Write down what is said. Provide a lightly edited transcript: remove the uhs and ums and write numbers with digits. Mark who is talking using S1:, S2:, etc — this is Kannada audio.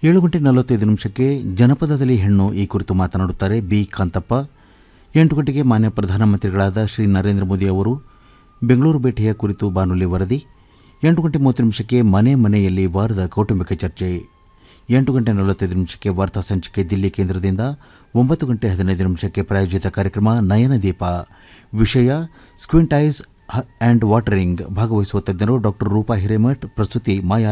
S1: 7:45 ಜನಪದದಲ್ಲಿ ಹೆಣ್ಣು ಈ ಕುರಿತು ಮಾತನಾಡುತ್ತಾರೆ ಬಿ ಕಾಂತಪ್ಪ. 8 ಗಂಟೆಗೆ ಮಾನ್ಯ ಪ್ರಧಾನಮಂತ್ರಿಗಳಾದ ಶ್ರೀ ನರೇಂದ್ರ ಮೋದಿ ಅವರು ಬೆಂಗಳೂರು ಭೇಟಿಯ ಕುರಿತು ಬಾನುಲಿ ವರದಿ. 8:30 ಮನೆ ಮನೆಯಲ್ಲಿ ವಾರದ ಕೌಟುಂಬಿಕ ಚರ್ಚೆ. 8:45 ವಾರ್ತಾ ಸಂಚಿಕೆ ದಿಲ್ಲಿ ಕೇಂದ್ರದಿಂದ. 9:15 ಪ್ರಾಯೋಜಿತ ಕಾರ್ಯಕ್ರಮ ನಯನದೀಪ. ವಿಷಯ ಸ್ಕ್ವಿಂಟ್ ಐಸ್ ಆ್ಯಂಡ್ ವಾಟರಿಂಗ್. ಭಾಗವಹಿಸುವ ತಜ್ಞರು ಡಾಕ್ಟರ್ ರೂಪಾ ಹಿರೇಮಠ್. ಪ್ರಸ್ತುತಿ ಮಾಯಾ